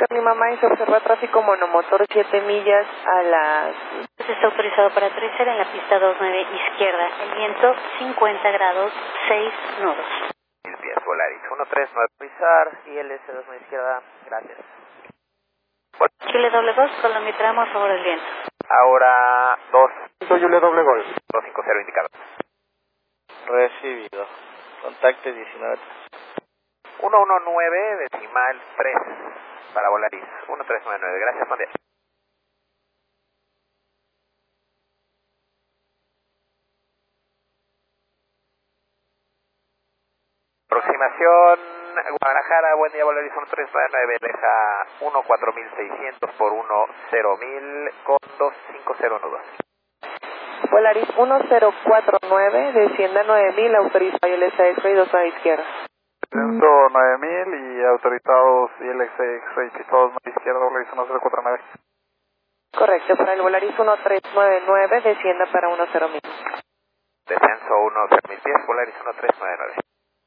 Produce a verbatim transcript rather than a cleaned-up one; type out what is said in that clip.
Lima Mike, se observa tráfico monomotor siete millas a las... Está autorizado para aterrizar en la pista dos nueve izquierda, el viento cincuenta grados, seis nudos. mil pies, Volaris uno tres nueve. Aterrizar, I L S dos nueve izquierda, gracias. Chile doble dos, cronometramos a favor del viento. Ahora dos. Chile doble gol. dos cinco cero indicado. Recibido. Contacte diecinueve. uno uno nueve, decimal tres, para Volaris uno tres nueve nueve, gracias, buen día. Aproximación Guadalajara, buen día, Volaris uno tres nueve nueve, deja uno cuatro mil seiscientos por uno cero mil con dos cinco cero nudos. Volaris uno cero cuatro nueve, descienda nueve mil, autoriza I L S X-Ray dos nueve izquierda. Descenso nueve mil y autorizados I L S X-Ray dos nueve izquierda, Volaris uno cero cuatro nueve. Correcto, para el Volaris uno tres nueve nueve, descienda para uno cero mil. Descenso uno cero mil pies, Volaris uno tres nueve nueve.